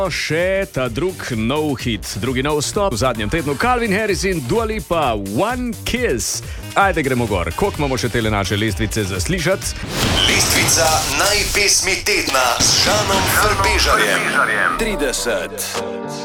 Še ta drugi nov stop v zadnjem tednu, Calvin Harris in Dua Lipa, One Kiss. Ajde, gremo gor. Koliko imamo še tele naše lestvice za slišati? Lestvica najpesmi tedna s Žanom Frpežarjem. 30.